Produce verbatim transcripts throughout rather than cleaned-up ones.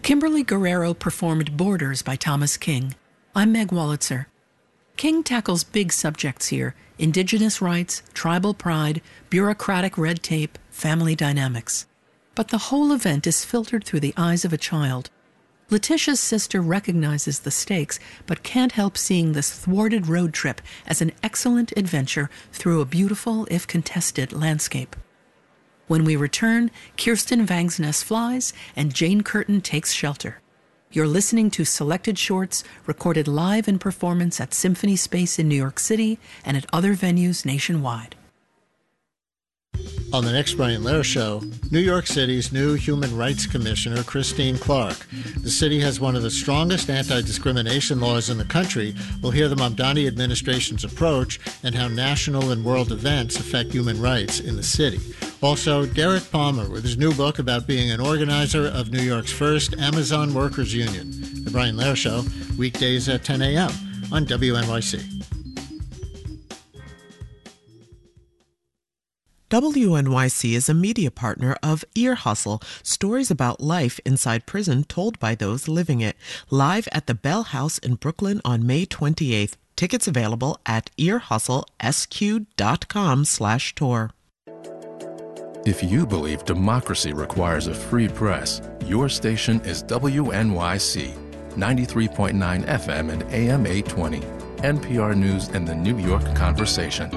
Kimberly Guerrero performed Borders by Thomas King. I'm Meg Wolitzer. King tackles big subjects here: indigenous rights, tribal pride, bureaucratic red tape, family dynamics. But the whole event is filtered through the eyes of a child. Letitia's sister recognizes the stakes, but can't help seeing this thwarted road trip as an excellent adventure through a beautiful, if contested, landscape. When we return, Kirsten Vangsness flies and Jane Curtin takes shelter. You're listening to Selected Shorts, recorded live in performance at Symphony Space in New York City and at other venues nationwide. On the next Brian Lehrer Show, New York City's new Human Rights Commissioner, Christine Clark. The city has one of the strongest anti-discrimination laws in the country. We'll hear the Mamdani administration's approach and how national and world events affect human rights in the city. Also, Derek Palmer with his new book about being an organizer of New York's first Amazon Workers Union. The Brian Lehrer Show, weekdays at ten a.m. on W N Y C. W N Y C is a media partner of Ear Hustle, stories about life inside prison told by those living it. Live at the Bell House in Brooklyn on May twenty-eighth. Tickets available at earhustlesq.com slash tour. If you believe democracy requires a free press, your station is W N Y C, ninety-three point nine F M and A M eight twenty, N P R News and the New York Conversation.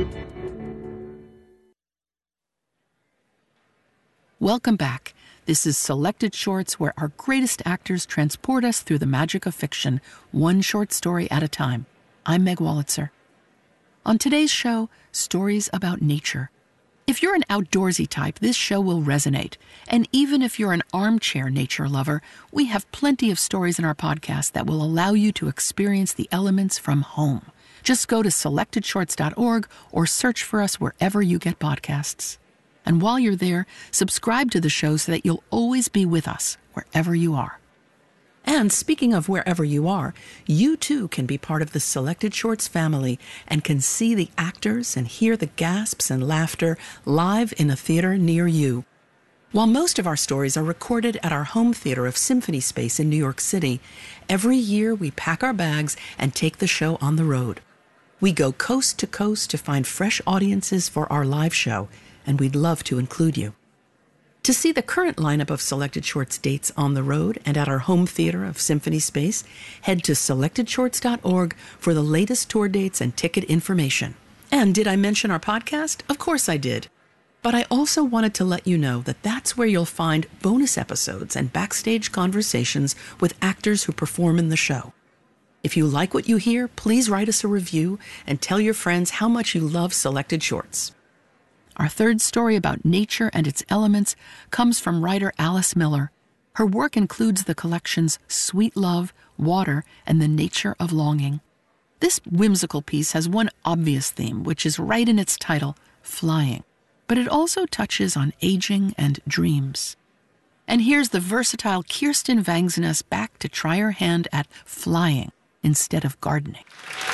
Welcome back. This is Selected Shorts, where our greatest actors transport us through the magic of fiction, one short story at a time. I'm Meg Wolitzer. On today's show, stories about nature. If you're an outdoorsy type, this show will resonate. And even if you're an armchair nature lover, we have plenty of stories in our podcast that will allow you to experience the elements from home. Just go to selected shorts dot org or search for us wherever you get podcasts. And while you're there, subscribe to the show so that you'll always be with us, wherever you are. And speaking of wherever you are, you too can be part of the Selected Shorts family and can see the actors and hear the gasps and laughter live in a theater near you. While most of our stories are recorded at our home theater of Symphony Space in New York City, every year we pack our bags and take the show on the road. We go coast to coast to find fresh audiences for our live show, and we'd love to include you. To see the current lineup of Selected Shorts dates on the road and at our home theater of Symphony Space, head to selected shorts dot org for the latest tour dates and ticket information. And did I mention our podcast? Of course I did. But I also wanted to let you know that that's where you'll find bonus episodes and backstage conversations with actors who perform in the show. If you like what you hear, please write us a review and tell your friends how much you love Selected Shorts. Our third story about nature and its elements comes from writer Alice Miller. Her work includes the collections Sweet Love, Water, and The Nature of Longing. This whimsical piece has one obvious theme, which is right in its title, flying. But it also touches on aging and dreams. And here's the versatile Kirsten Vangsness back to try her hand at flying instead of gardening.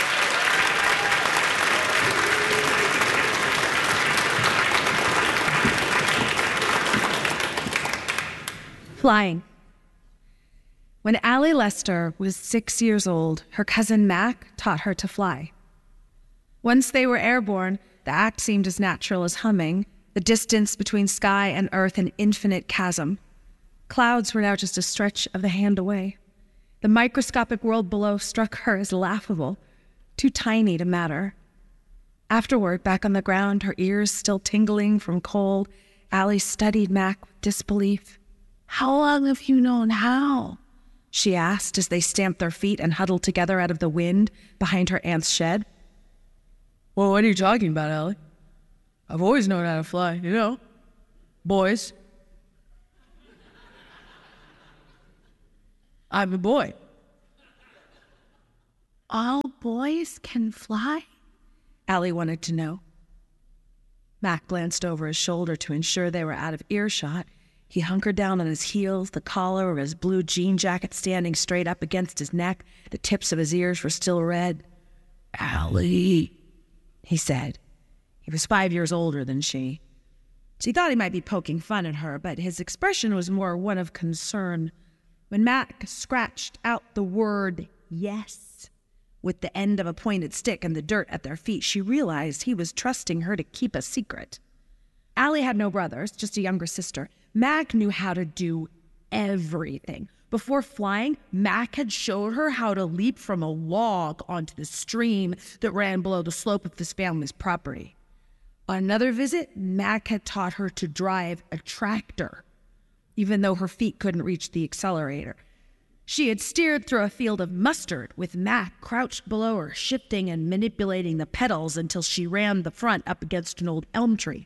Flying. When Allie Lester was six years old, her cousin Mac taught her to fly. Once they were airborne, the act seemed as natural as humming, the distance between sky and earth an infinite chasm. Clouds were now just a stretch of the hand away. The microscopic world below struck her as laughable, too tiny to matter. Afterward, back on the ground, her ears still tingling from cold, Allie studied Mac with disbelief. "How long have you known how?" she asked as they stamped their feet and huddled together out of the wind behind her aunt's shed. "Well, what are you talking about, Allie? I've always known how to fly, you know. Boys. I'm a boy." "All boys can fly?" Allie wanted to know. Mac glanced over his shoulder to ensure they were out of earshot. He hunkered down on his heels, the collar of his blue jean jacket standing straight up against his neck. The tips of his ears were still red. "Allie," he said. He was five years older than she. She thought he might be poking fun at her, but his expression was more one of concern. When Mac scratched out the word yes with the end of a pointed stick in the dirt at their feet, she realized he was trusting her to keep a secret. Allie had no brothers, just a younger sister. Mac knew how to do everything. Before flying, Mac had showed her how to leap from a log onto the stream that ran below the slope of his family's property. On another visit, Mac had taught her to drive a tractor, even though her feet couldn't reach the accelerator. She had steered through a field of mustard with Mac crouched below her, shifting and manipulating the pedals until she rammed the front up against an old elm tree.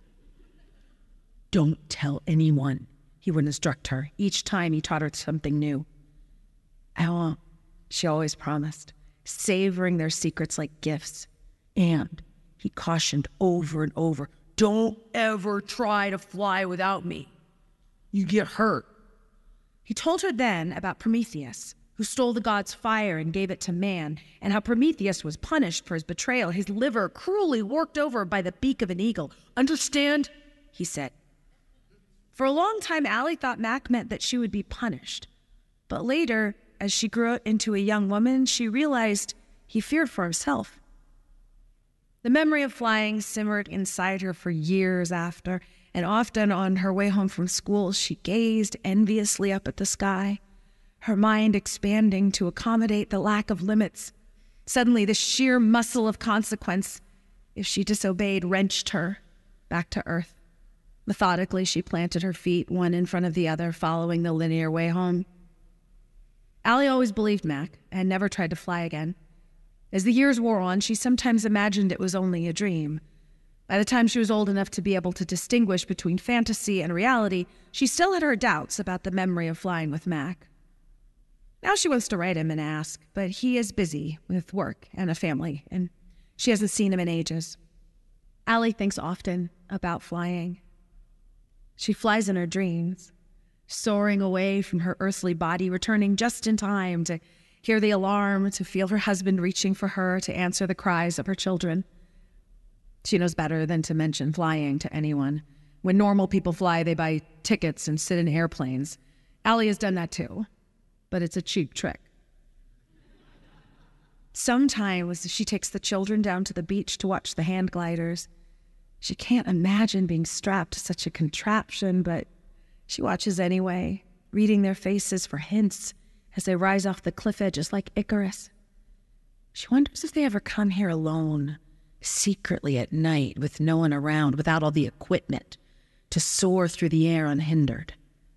"Don't tell anyone," he would instruct her each time he taught her something new. "I won't," she always promised, savoring their secrets like gifts. And he cautioned over and over, "Don't ever try to fly without me. You get hurt." He told her then about Prometheus, who stole the god's fire and gave it to man, and how Prometheus was punished for his betrayal, his liver cruelly worked over by the beak of an eagle. "Understand?" he said. For a long time, Allie thought Mac meant that she would be punished. But later, as she grew into a young woman, she realized he feared for himself. The memory of flying simmered inside her for years after, and often on her way home from school, she gazed enviously up at the sky, her mind expanding to accommodate the lack of limits. Suddenly, the sheer muscle of consequence, if she disobeyed, wrenched her back to earth. Methodically, she planted her feet one in front of the other, following the linear way home. Allie always believed Mac and never tried to fly again. As the years wore on, she sometimes imagined it was only a dream. By the time she was old enough to be able to distinguish between fantasy and reality, she still had her doubts about the memory of flying with Mac. Now she wants to write him and ask, but he is busy with work and a family, and she hasn't seen him in ages. Allie thinks often about flying. She flies in her dreams, soaring away from her earthly body, returning just in time to hear the alarm, to feel her husband reaching for her, to answer the cries of her children. She knows better than to mention flying to anyone. When normal people fly, they buy tickets and sit in airplanes. Allie has done that too, but it's a cheap trick. Sometimes she takes the children down to the beach to watch the hand gliders. She can't imagine being strapped to such a contraption, but she watches anyway, reading their faces for hints as they rise off the cliff edges like Icarus. She wonders if they ever come here alone, secretly at night with no one around, without all the equipment to soar through the air unhindered.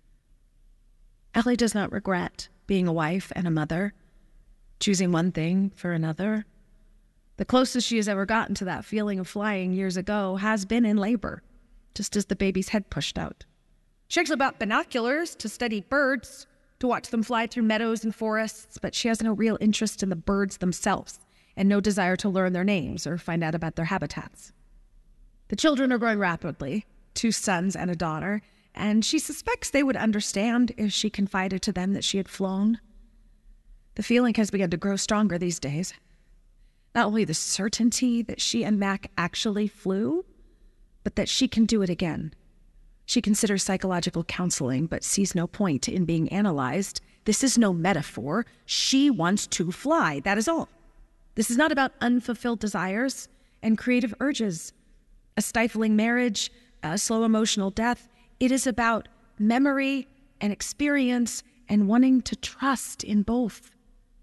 Allie does not regret being a wife and a mother, choosing one thing for another. The closest she has ever gotten to that feeling of flying years ago has been in labor, just as the baby's head pushed out. She actually bought binoculars to study birds, to watch them fly through meadows and forests, but she has no real interest in the birds themselves and no desire to learn their names or find out about their habitats. The children are growing rapidly, two sons and a daughter, and she suspects they would understand if she confided to them that she had flown. The feeling has begun to grow stronger these days. Not only the certainty that she and Mac actually flew, but that she can do it again. She considers psychological counseling, but sees no point in being analyzed. This is no metaphor. She wants to fly, that is all. This is not about unfulfilled desires and creative urges, a stifling marriage, a slow emotional death. It is about memory and experience and wanting to trust in both.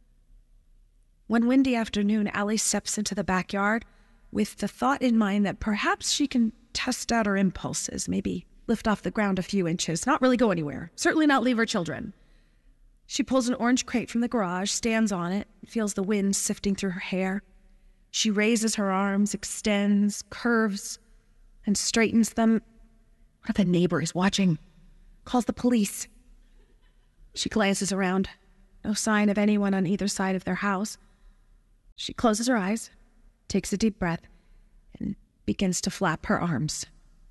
One windy afternoon, Allie steps into the backyard with the thought in mind that perhaps she can test out her impulses, maybe lift off the ground a few inches, not really go anywhere, certainly not leave her children. She pulls an orange crate from the garage, stands on it, feels the wind sifting through her hair. She raises her arms, extends, curves, and straightens them. What if a neighbor is watching? Calls the police. She glances around. No sign of anyone on either side of their house. She closes her eyes, takes a deep breath, and begins to flap her arms.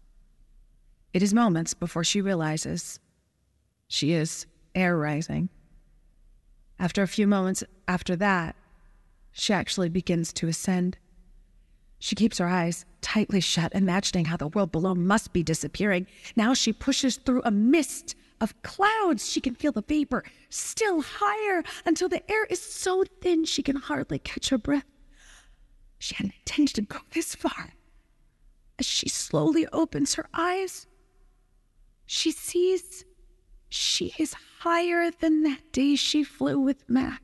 It is moments before she realizes she is air rising. After a few moments after that, she actually begins to ascend. She keeps her eyes tightly shut, imagining how the world below must be disappearing. Now she pushes through a mist of clouds. She can feel the vapor still higher until the air is so thin she can hardly catch her breath. She hadn't intended to go this far. As she slowly opens her eyes, she sees she is higher than that day she flew with Mac.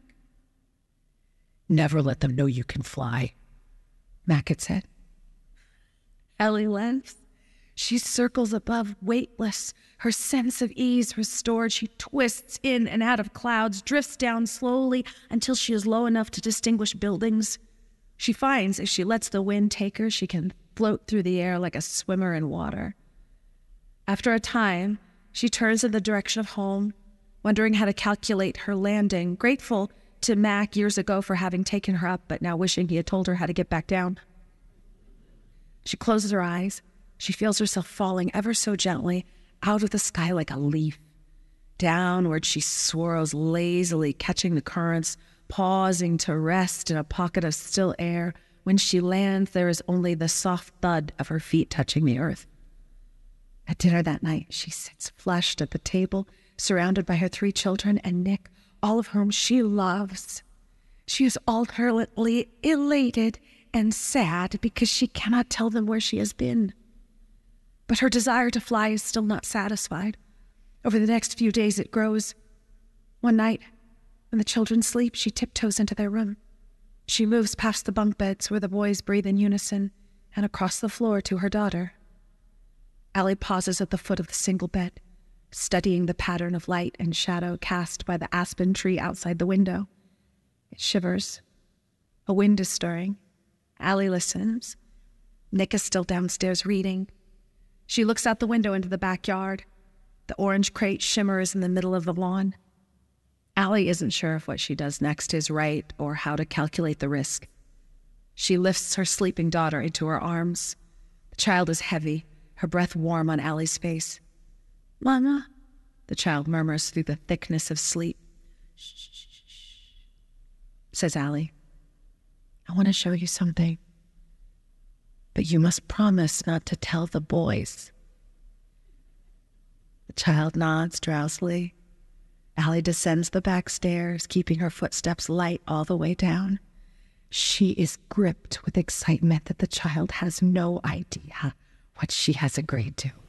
Never let them know you can fly, Mac had said. Ellie laughs. She circles above, weightless, her sense of ease restored. She twists in and out of clouds, drifts down slowly until she is low enough to distinguish buildings. She finds if she lets the wind take her, she can float through the air like a swimmer in water. After a time, she turns in the direction of home, wondering how to calculate her landing, grateful to Mac years ago for having taken her up, but now wishing he had told her how to get back down. She closes her eyes. She feels herself falling ever so gently out of the sky like a leaf. Downward she swirls lazily, catching the currents, pausing to rest in a pocket of still air. When she lands, there is only the soft thud of her feet touching the earth. At dinner that night, she sits flushed at the table, surrounded by her three children and Nick, all of whom she loves. She is alternately elated and sad because she cannot tell them where she has been. But her desire to fly is still not satisfied. Over the next few days it grows. One night, when the children sleep, she tiptoes into their room. She moves past the bunk beds where the boys breathe in unison and across the floor to her daughter. Allie pauses at the foot of the single bed, studying the pattern of light and shadow cast by the aspen tree outside the window. It shivers. A wind is stirring. Allie listens. Nick is still downstairs reading. She looks out the window into the backyard. The orange crate shimmers in the middle of the lawn. Allie isn't sure if what she does next is right or how to calculate the risk. She lifts her sleeping daughter into her arms. The child is heavy, her breath warm on Allie's face. "Mama," the child murmurs through the thickness of sleep. "Shh, shh, shh," says Allie. "I want to show you something. But you must promise not to tell the boys." The child nods drowsily. Allie descends the back stairs, keeping her footsteps light all the way down. She is gripped with excitement that the child has no idea what she has agreed to.